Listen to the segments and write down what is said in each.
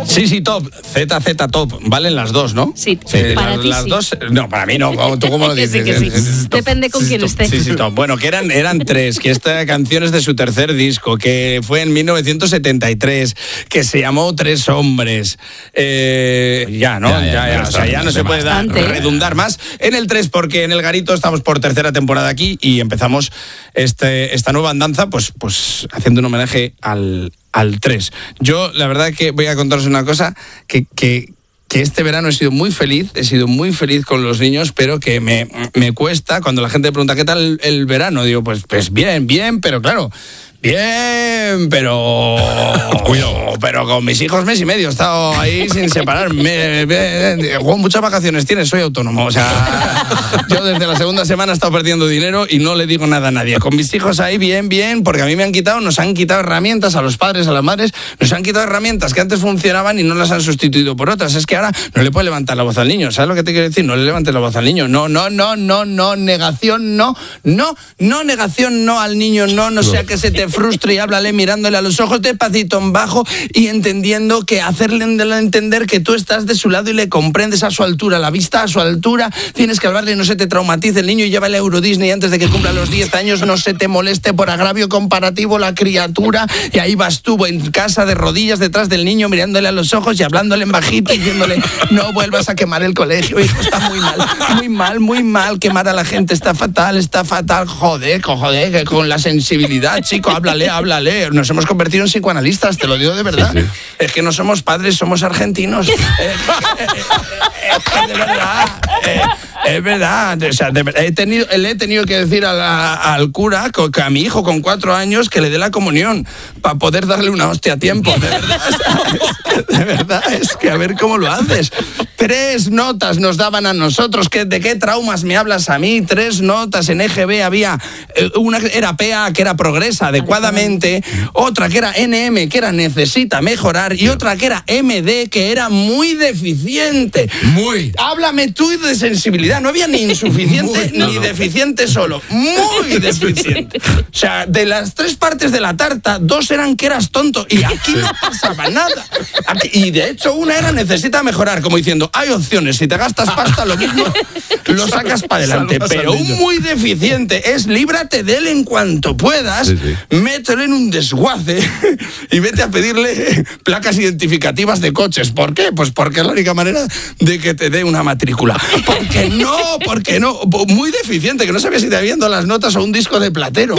Sí, top. ZZ top. Valen las dos, ¿no? Sí. Para ti las sí. dos. No, para mí no. ¿Tú cómo lo dices? Que sí. Depende con quién esté. Sí, top. Bueno, que eran tres, que esta canción es de su tercer disco, que fue en 1973, que se llamó Tres Hombres. Ya, o sea, ya no se puede redundar más en el 3, porque en el Garito estamos por tercera temporada aquí y empezamos esta nueva andanza pues haciendo un homenaje al 3. Yo, la verdad que voy a contaros una cosa, que este verano he sido muy feliz con los niños, pero que me cuesta cuando la gente pregunta ¿qué tal el verano? Digo, pues bien, pero claro, bien, pero cuidado, pero con mis hijos mes y medio he estado ahí sin separarme. Muchas vacaciones tienes, soy autónomo, o sea, yo desde la segunda semana he estado perdiendo dinero y no le digo nada a nadie. Con mis hijos ahí bien, porque a mí nos han quitado herramientas, a los padres, a las madres, nos han quitado herramientas que antes funcionaban y no las han sustituido por otras. Es que ahora no le puedes levantar la voz al niño, ¿sabes lo que te quiero decir? No le levantes la voz al niño, no, negación, negación, no al niño, no sea que se te frustre, y háblale mirándole a los ojos despacito en bajo y entendiendo que hacerle entender que tú estás de su lado y le comprendes a su altura, la vista a su altura. Tienes que hablarle, no se te traumatice el niño y llévale a Euro Disney antes de que cumpla los 10 años, no se te moleste por agravio comparativo la criatura, y ahí vas tú en casa de rodillas detrás del niño mirándole a los ojos y hablándole en bajito y diciéndole no vuelvas a quemar el colegio, hijo, está muy mal, quemar a la gente está fatal, joder, que con la sensibilidad, chico, háblale, nos hemos convertido en psicoanalistas, te lo digo de verdad. Sí. Es que no somos padres, somos argentinos. Es verdad. O sea, le he tenido que decir al cura que a mi hijo con 4 años que le dé la comunión para poder darle una hostia a tiempo. De verdad, es que a ver cómo lo haces. 3 notas nos daban a nosotros. ¿De qué traumas me hablas a mí? 3 notas en EGB había. Una era PA, que era progresa adecuadamente, otra que era NM, que era necesita mejorar, y otra que era MD, que era muy deficiente. Háblame tú de sensibilidad. No había ni insuficiente ni deficiente solo. Muy deficiente. O sea, de las 3 partes de la tarta, 2 eran que eras tonto. Y aquí no pasaba nada. Y de hecho, una era necesita mejorar, como diciendo, hay opciones. Si te gastas pasta, lo mismo lo sacas para adelante. Pero un muy deficiente es líbrate de él en cuanto puedas, mételo en un desguace y vete a pedirle placas identificativas de coches. ¿Por qué? Pues porque es la única manera de que te dé una matrícula. Porque no, muy deficiente, que no sabía si te habían dado las notas o un disco de Platero.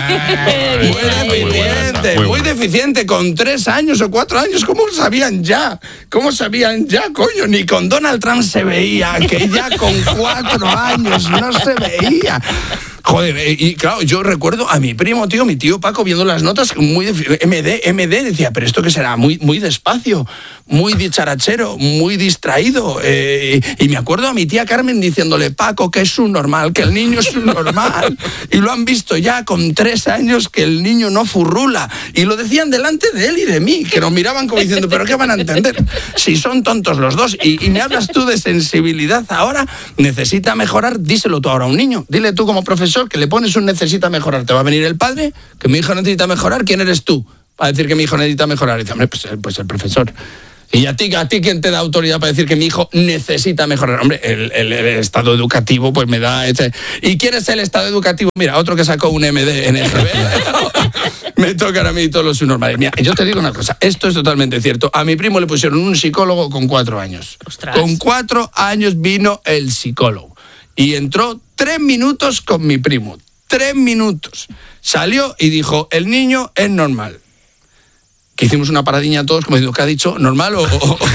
Muy deficiente, con 3 años o 4 años, ¿cómo sabían ya, coño? Ni con Donald Trump se veía, que ya con 4 años no se veía. Joder, y claro, yo recuerdo a mi primo, mi tío Paco, viendo las notas, muy MD, decía, pero esto que será, muy despacio, muy dicharachero, muy distraído. Y me acuerdo a mi tía Carmen diciéndole, Paco, que es subnormal, que el niño es subnormal. Y lo han visto ya con 3 años, que el niño no furrula. Y lo decían delante de él y de mí, que nos miraban como diciendo, pero ¿qué van a entender? Si son tontos los dos. Y me hablas tú de sensibilidad ahora, necesita mejorar, díselo tú ahora a un niño. Dile tú como profesor que le pones un necesita mejorar. Te va a venir el padre, que mi hijo necesita mejorar, ¿quién eres tú para decir que mi hijo necesita mejorar? Y dice, hombre, pues el profesor. ¿Y a ti quién te da autoridad para decir que mi hijo necesita mejorar? Hombre, el estado educativo pues me da... ¿Y quién es el estado educativo? Mira, otro que sacó un MD en EGB. Me tocan a mí todos los subnormales. Mira, yo te digo una cosa, esto es totalmente cierto. A mi primo le pusieron un psicólogo con 4 años. ¡Ostras! Con 4 años vino el psicólogo. Y entró 3 minutos con mi primo. 3 minutos. Salió y dijo, el niño es normal. Que hicimos una paradiña todos, como diciendo, ¿qué ha dicho? ¿Normal o...?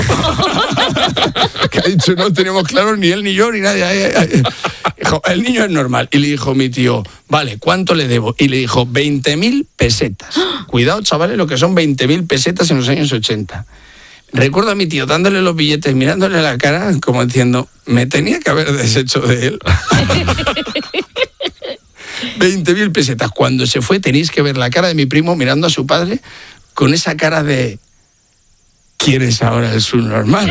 ¿Qué ha dicho? No teníamos claro ni él ni yo ni nadie. Dijo, el niño es normal. Y le dijo mi tío, vale, ¿cuánto le debo? Y le dijo, 20.000 pesetas. Cuidado, chavales, lo que son 20.000 pesetas en los años 80. Recuerdo a mi tío dándole los billetes, mirándole la cara, como diciendo, me tenía que haber deshecho de él. 20.000 pesetas. Cuando se fue, tenéis que ver la cara de mi primo mirando a su padre con esa cara de ¿quién es ahora el subnormal?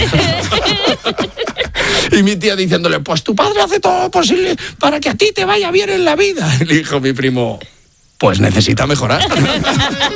Y mi tía diciéndole, pues tu padre hace todo lo posible para que a ti te vaya bien en la vida. Y le dijo mi primo, pues necesita mejorar.